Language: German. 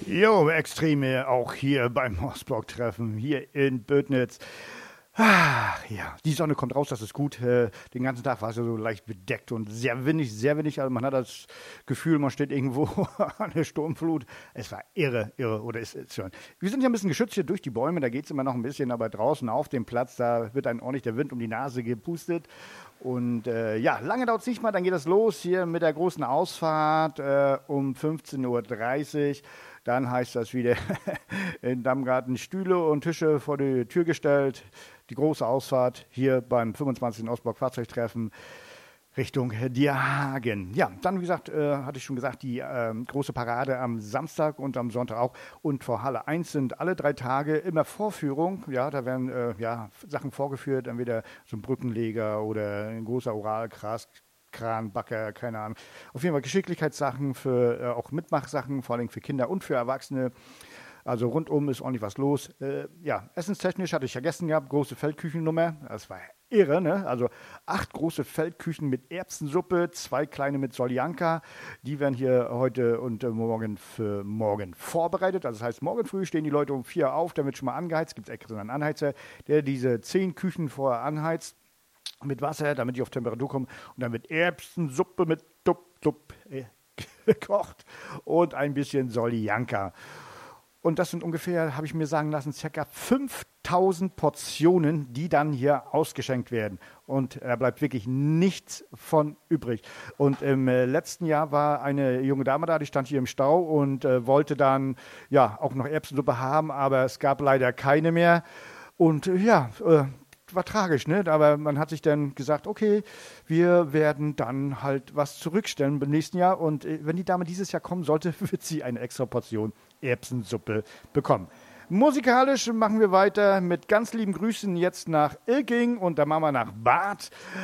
Jo, Extreme, auch hier beim Ostblock-Treffen, hier in Bödnitz. Ja, die Sonne kommt raus, das ist gut. Den ganzen Tag war es ja so leicht bedeckt und sehr windig, sehr windig. Also man hat das Gefühl, man steht irgendwo an der Sturmflut. Es war irre, irre, oder ist schon. Wir sind ja ein bisschen geschützt hier durch die Bäume, da geht es immer noch ein bisschen, aber draußen auf dem Platz, da wird einem ordentlich der Wind um die Nase gepustet. Und ja, lange dauert es nicht mal, dann geht das los hier mit der großen Ausfahrt um 15:30 Uhr. Dann heißt das wieder in Dammgarten Stühle und Tische vor die Tür gestellt. Die große Ausfahrt hier beim 25. Ostblock-Fahrzeugtreffen Richtung Dierhagen. Ja, dann, wie gesagt, hatte ich schon gesagt, die große Parade am Samstag und am Sonntag auch. Und vor Halle 1 sind alle 3 Tage immer Vorführung. Ja, da werden ja, Sachen vorgeführt, entweder so ein Brückenleger oder ein großer Oralkras. Kranbacker, keine Ahnung. Auf jeden Fall Geschicklichkeitssachen für auch Mitmachsachen, vor allem für Kinder und für Erwachsene. Also rundum ist ordentlich was los. Ja, essenstechnisch hatte ich vergessen gehabt, große Feldküchennummer. Das war irre, ne? Also 8 große Feldküchen mit Erbsensuppe, 2 kleine mit Soljanka. Die werden hier heute und morgen für morgen vorbereitet. Also das heißt, morgen früh stehen die Leute um 4 auf, da wird schon mal angeheizt. Gibt es extra einen Anheizer, der diese 10 Küchen vorher anheizt mit Wasser, damit die auf Temperatur kommen. Und dann wird Erbsensuppe mit Tup gekocht und ein bisschen Soljanka. Und das sind ungefähr, habe ich mir sagen lassen, ca. 5000 Portionen, die dann hier ausgeschenkt werden. Und da bleibt wirklich nichts von übrig. Und im letzten Jahr war eine junge Dame da, die stand hier im Stau und wollte dann ja auch noch Erbsensuppe haben, aber es gab leider keine mehr. Und ja, war tragisch, ne? Aber man hat sich dann gesagt, okay, wir werden dann halt was zurückstellen beim nächsten Jahr. Und wenn die Dame dieses Jahr kommen sollte, wird sie eine extra Portion Erbsensuppe bekommen. Musikalisch machen wir weiter mit ganz lieben Grüßen jetzt nach Ilking und dann machen wir nach Bad.